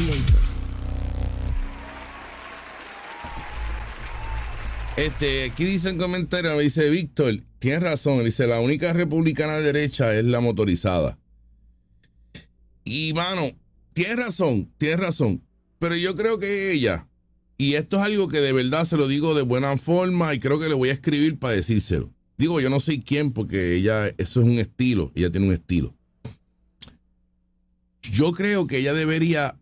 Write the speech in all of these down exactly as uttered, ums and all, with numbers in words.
Creators. Este, aquí dice en comentario, me dice Víctor, tienes razón, dice, la única republicana de derecha es la motorizada. Y mano, tienes razón, tienes razón, pero yo creo que ella, y esto es algo que de verdad se lo digo de buena forma y creo que le voy a escribir para decírselo. Digo, yo no sé quién porque ella, eso es un estilo, ella tiene un estilo. Yo creo que ella debería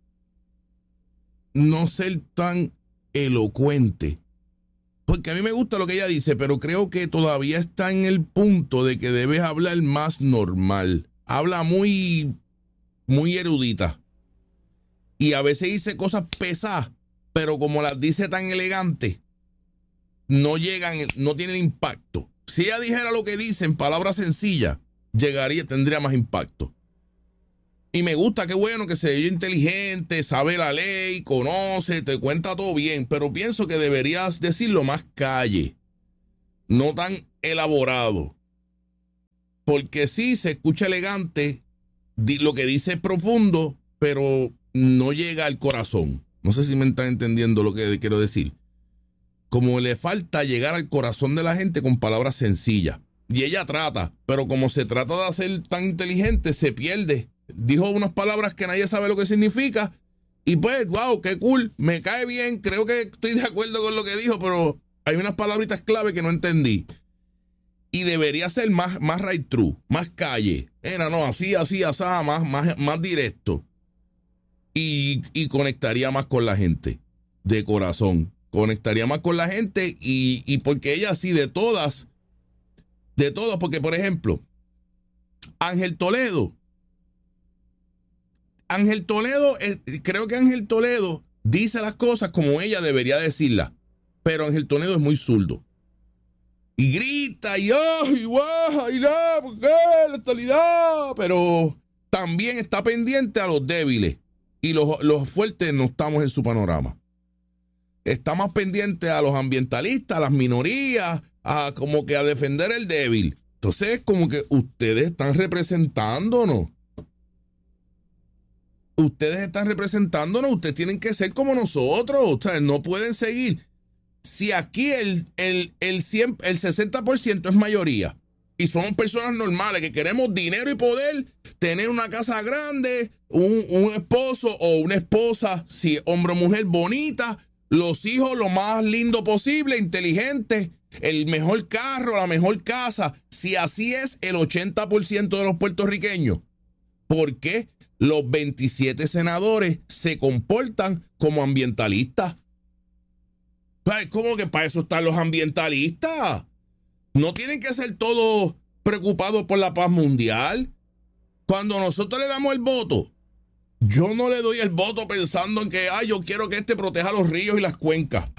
no ser tan elocuente. Porque a mí me gusta lo que ella dice, pero creo que todavía está en el punto de que debes hablar más normal. Habla muy, muy erudita. Y a veces dice cosas pesadas, pero como las dice tan elegante, no llegan, no tienen impacto. Si ella dijera lo que dice en palabras sencillas, llegaría, tendría más impacto. Y me gusta, qué bueno que se ve inteligente, sabe la ley, conoce, te cuenta todo bien, pero pienso que deberías decirlo más calle, no tan elaborado. Porque sí, se escucha elegante, lo que dice es profundo, pero no llega al corazón. No sé si me están entendiendo lo que quiero decir. Como le falta llegar al corazón de la gente con palabras sencillas. Y ella trata, pero como se trata de hacer tan inteligente, se pierde. Dijo unas palabras que nadie sabe lo que significa. Y pues, wow, qué cool, me cae bien, creo que estoy de acuerdo con lo que dijo, pero hay unas palabritas clave que no entendí. Y debería ser más, más right true, más calle. Era, no, así, así, así, más, más, más directo. Y, y conectaría más con la gente, de corazón. Conectaría más con la gente y, y porque ella sí, de todas, de todas, porque por ejemplo, Ángel Toledo, Ángel Toledo, eh, creo que Ángel Toledo dice las cosas como ella debería decirlas, pero Ángel Toledo es muy zurdo. Y grita, y ¡ay, guau! ¡Y no! ¿Por qué? La actualidad. Pero también está pendiente a los débiles. Y los, los fuertes no estamos en su panorama. Está más pendiente a los ambientalistas, a las minorías, a como que a defender el débil. Entonces es como que ustedes están representándonos. Ustedes están representándonos, ustedes tienen que ser como nosotros, o sea, no pueden seguir. Si aquí el, el, el, cien, el sesenta por ciento es mayoría y somos personas normales que queremos dinero y poder, tener una casa grande, un, un esposo o una esposa, si hombre o mujer bonita, los hijos lo más lindo posible, inteligentes, el mejor carro, la mejor casa, si así es el ochenta por ciento de los puertorriqueños, ¿por qué los veintisiete senadores se comportan como ambientalistas? Es como que para eso están los ambientalistas. No tienen que ser todos preocupados por la paz mundial. Cuando nosotros le damos el voto, yo no le doy el voto pensando en que, ah, yo quiero que este proteja los ríos y las cuencas.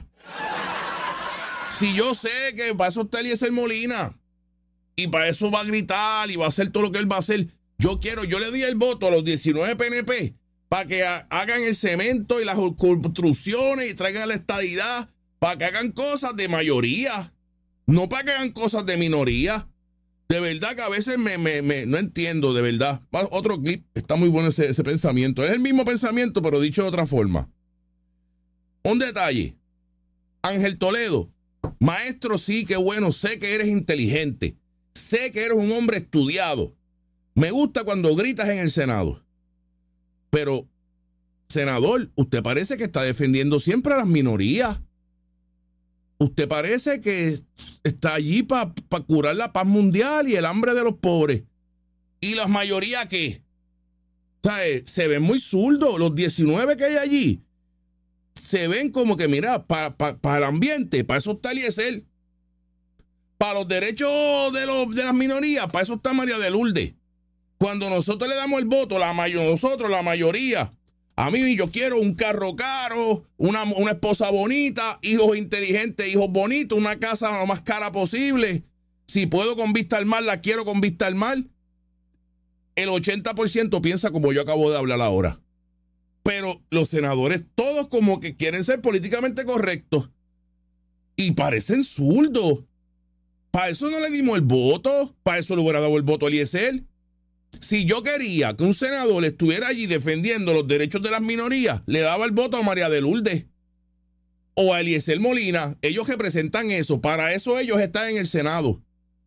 Si yo sé que para eso está Eliezer Molina y para eso va a gritar y va a hacer todo lo que él va a hacer, yo quiero, yo le doy el voto a los diecinueve P N P para que ha, hagan el cemento y las construcciones y traigan la estadidad, para que hagan cosas de mayoría, no para que hagan cosas de minoría. De verdad que a veces me, me, me no entiendo, de verdad. Otro clip, está muy bueno ese, ese pensamiento. Es el mismo pensamiento, pero dicho de otra forma. Un detalle. Ángel Toledo, maestro, sí, qué bueno, sé que eres inteligente, sé que eres un hombre estudiado. Me gusta cuando gritas en el Senado. Pero, senador, usted parece que está defendiendo siempre a las minorías. Usted parece que está allí para pa curar la paz mundial y el hambre de los pobres. ¿Y la mayoría qué? O sea, eh, se ven muy zurdos. Los diecinueve que hay allí se ven como que, mira, para pa, pa el ambiente, para eso está Eliezer. Para los derechos de, los, de las minorías, para eso está María de Lourdes. Cuando nosotros le damos el voto, la mayor, nosotros, la mayoría, a mí yo quiero un carro caro, una, una esposa bonita, hijos inteligentes, hijos bonitos, una casa lo más cara posible. Si puedo con vista al mar, la quiero con vista al mar. El ochenta por ciento piensa como yo acabo de hablar ahora. Pero los senadores todos como que quieren ser políticamente correctos. Y parecen zurdos. Para eso no le dimos el voto. Para eso le hubiera dado el voto a Eliezer. Si yo quería que un senador estuviera allí defendiendo los derechos de las minorías, le daba el voto a María de Lourdes o a Eliezer Molina. Ellos representan eso. Para eso ellos están en el Senado.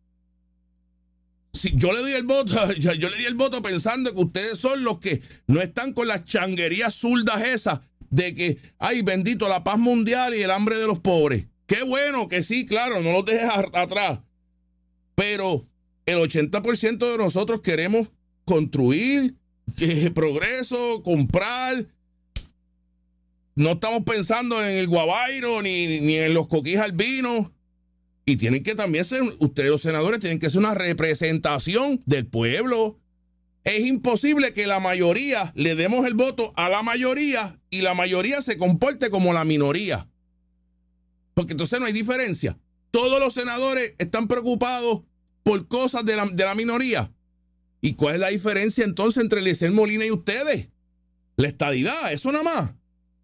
Si yo le doy el voto, yo, yo le di el voto pensando que ustedes son los que no están con las changuerías zurdas esas de que, ay, bendito, la paz mundial y el hambre de los pobres. Qué bueno que sí, claro, no los dejes a, atrás. Pero el ochenta por ciento de nosotros queremos construir, que, progreso, comprar. No estamos pensando en el guabairo ni, ni en los coquís albinos. Y tienen que también ser, ustedes los senadores tienen que ser una representación del pueblo. Es imposible que la mayoría le demos el voto a la mayoría y la mayoría se comporte como la minoría. Porque entonces no hay diferencia. Todos los senadores están preocupados por cosas de la, de la minoría. ¿Y cuál es la diferencia entonces entre Eliezer Molina y ustedes? La estadidad, eso nada más.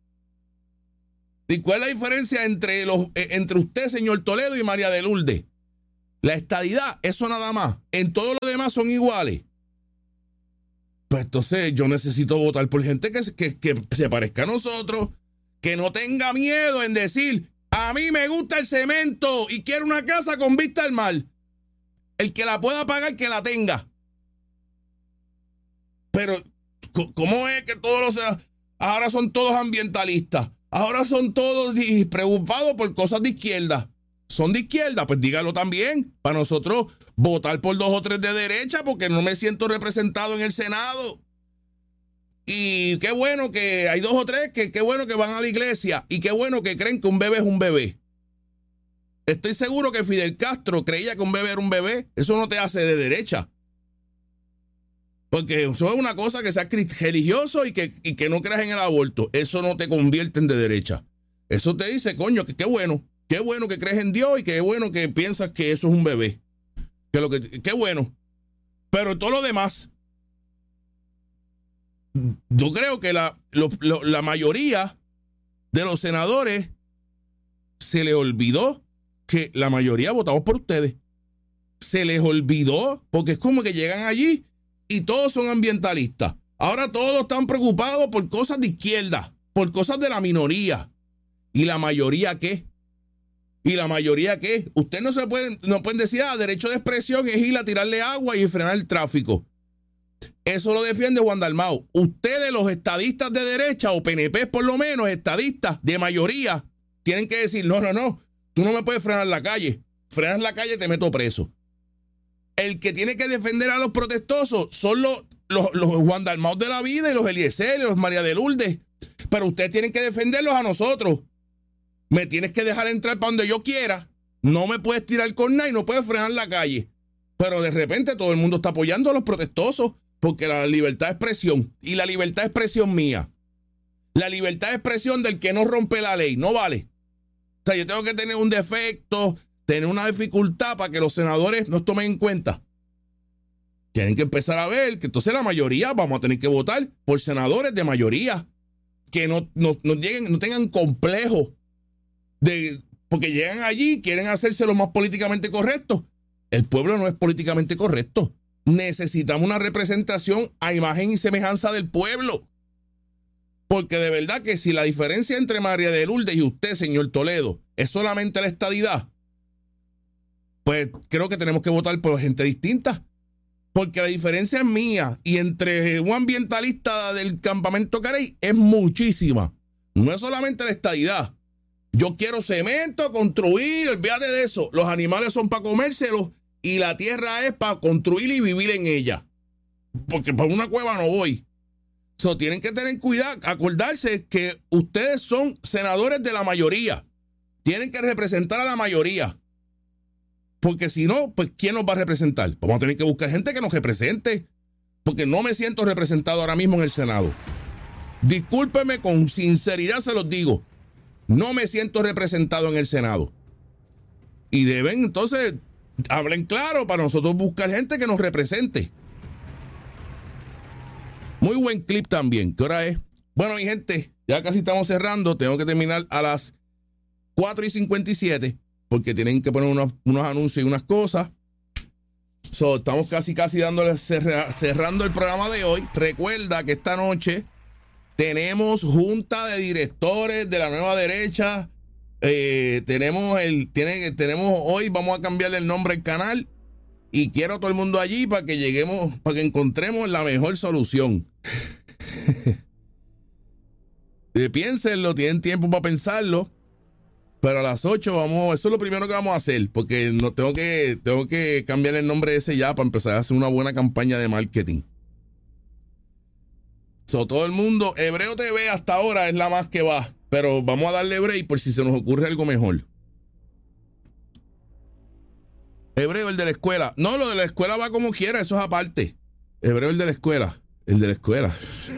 ¿Y cuál es la diferencia entre, los, entre usted, señor Toledo, y María de Lourdes? La estadidad, eso nada más. En todo lo demás son iguales. Pues entonces yo necesito votar por gente que, que, que se parezca a nosotros, que no tenga miedo en decir, a mí me gusta el cemento y quiero una casa con vista al mar. El que la pueda pagar, que la tenga. Pero, ¿cómo es que todos los... ahora son todos ambientalistas? Ahora son todos preocupados por cosas de izquierda. ¿Son de izquierda? Pues dígalo también. Para nosotros votar por dos o tres de derecha porque no me siento representado en el Senado. Y qué bueno que hay dos o tres que qué bueno que van a la iglesia y qué bueno que creen que un bebé es un bebé. Estoy seguro que Fidel Castro creía que un bebé era un bebé. Eso no te hace de derecha. Porque eso es una cosa que sea religioso y que, y que no creas en el aborto. Eso no te convierte en de derecha. Eso te dice, coño, que qué bueno. Qué bueno que crees en Dios y qué bueno que piensas que eso es un bebé. Que lo que, qué bueno. Pero todo lo demás, yo creo que la, lo, lo, la mayoría de los senadores se les olvidó que la mayoría votamos por ustedes. Se les olvidó porque es como que llegan allí y todos son ambientalistas. Ahora todos están preocupados por cosas de izquierda, por cosas de la minoría. ¿Y la mayoría qué? ¿Y la mayoría qué? Ustedes no se pueden, no pueden decir, ah, derecho de expresión es ir a tirarle agua y frenar el tráfico. Eso lo defiende Juan Dalmau. Ustedes, los estadistas de derecha, o P N P por lo menos, estadistas de mayoría, tienen que decir, no, no, no, tú no me puedes frenar la calle. Frenas la calle, te meto preso. El que tiene que defender a los protestosos son los, los, los Juan Dalmau de la vida y los Eliezer, los María de Lourdes. Pero ustedes tienen que defenderlos a nosotros. Me tienes que dejar entrar para donde yo quiera. No me puedes tirar con nada y no puedes frenar la calle. Pero de repente todo el mundo está apoyando a los protestosos porque la libertad de expresión y la libertad de expresión mía. La libertad de expresión del que no rompe la ley. No vale. O sea, yo tengo que tener un defecto, tener una dificultad para que los senadores nos tomen en cuenta. Tienen que empezar a ver que entonces la mayoría vamos a tener que votar por senadores de mayoría. Que no, no, no, lleguen, no tengan complejo. De, porque llegan allí, quieren hacerse lo más políticamente correcto. El pueblo no es políticamente correcto. Necesitamos una representación a imagen y semejanza del pueblo. Porque de verdad que si la diferencia entre María de Lourdes y usted, señor Toledo, es solamente la estadidad, pues creo que tenemos que votar por gente distinta. Porque la diferencia es mía y entre un ambientalista del campamento Carey es muchísima. No es solamente la estadidad. Yo quiero cemento, construir, olvídate de eso. Los animales son para comérselos y la tierra es para construir y vivir en ella. Porque para una cueva no voy. So, tienen que tener cuidado, acordarse que ustedes son senadores de la mayoría. Tienen que representar a la mayoría. Porque si no, pues ¿quién nos va a representar? Vamos a tener que buscar gente que nos represente. Porque no me siento representado ahora mismo en el Senado. Discúlpeme, con sinceridad se los digo. No me siento representado en el Senado. Y deben, entonces, hablen claro para nosotros buscar gente que nos represente. Muy buen clip también. ¿Qué hora es? Bueno, mi gente, ya casi estamos cerrando. Tengo que terminar a las cuatro y cincuenta y siete porque tienen que poner unos, unos anuncios y unas cosas. So, estamos casi casi dándole cerra, cerrando el programa de hoy. Recuerda que esta noche tenemos junta de directores de la Nueva Derecha. Eh, tenemos el tiene, tenemos hoy vamos a cambiarle el nombre al canal y quiero a todo el mundo allí para que lleguemos, para que encontremos la mejor solución. eh, piénsenlo, tienen tiempo para pensarlo. Pero a las ocho vamos, eso es lo primero que vamos a hacer, porque no tengo que, tengo que cambiar el nombre ese ya para empezar a hacer una buena campaña de marketing. So, todo el mundo, Hebreo T V hasta ahora es la más que va, pero vamos a darle break por si se nos ocurre algo mejor. Hebreo, el de la escuela. No, lo de la escuela va como quiera, eso es aparte. Hebreo, el de la escuela. El de la escuela.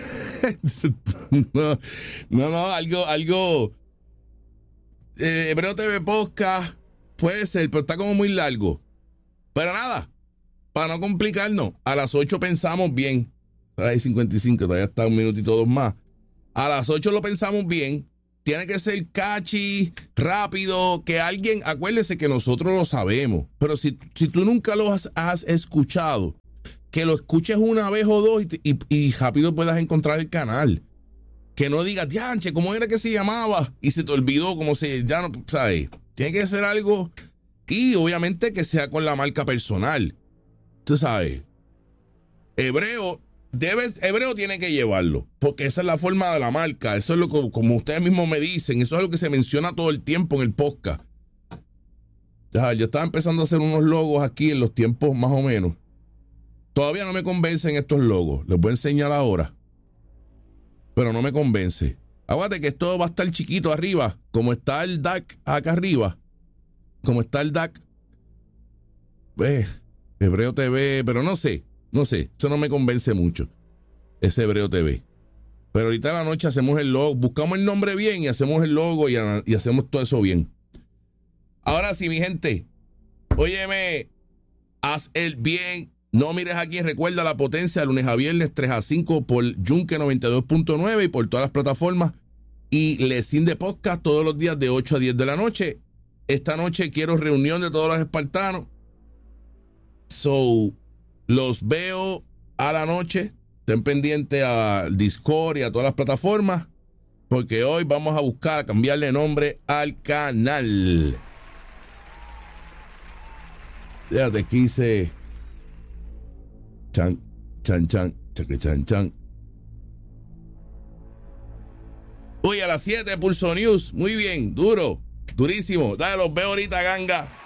no, no, no, algo, algo... Eh, Hebreo T V Podcast puede ser, pero está como muy largo. Pero nada, para no complicarnos, a las ocho pensamos bien. Hay cincuenta y cinco, todavía está un minutito dos más. A las ocho lo pensamos bien. Tiene que ser catchy, rápido, que alguien, acuérdese que nosotros lo sabemos, pero si, si tú nunca lo has, has escuchado, que lo escuches una vez o dos y, y, y rápido puedas encontrar el canal. Que no digas, dianche, ¿cómo era que se llamaba? Y se te olvidó cómo se, ya no, ¿sabes? Tiene que ser algo, y obviamente que sea con la marca personal. Tú sabes, Hebreo, debes, Hebreo tiene que llevarlo, porque esa es la forma de la marca, eso es lo que, como ustedes mismos me dicen, eso es lo que se menciona todo el tiempo en el podcast. Ya, yo estaba empezando a hacer unos logos aquí en los tiempos más o menos. Todavía no me convencen estos logos, les voy a enseñar ahora. Pero no me convence. Aguante que esto va a estar chiquito arriba, como está el D A C acá arriba. Como está el D A C. Eh, Hebreo T V, pero no sé, no sé, eso no me convence mucho. Ese Hebreo T V. Pero ahorita en la noche hacemos el logo, buscamos el nombre bien y hacemos el logo y, y hacemos todo eso bien. Ahora sí, mi gente, óyeme, haz el bien. No mires aquí, recuerda La Potencia, lunes a viernes, tres a cinco por Yunque noventa y dos punto nueve y por todas las plataformas. Y Lecín de Podcast todos los días de ocho a diez de la noche. Esta noche quiero reunión de todos los espartanos. So, los veo a la noche. Estén pendientes al Discord y a todas las plataformas, porque hoy vamos a buscar cambiarle nombre al canal. Fíjate, quise... Chan, chan, chan, chaque, chan, chan. Hoy a las siete, Pulso News. Muy bien, duro, durísimo. Dale, los veo ahorita, ganga.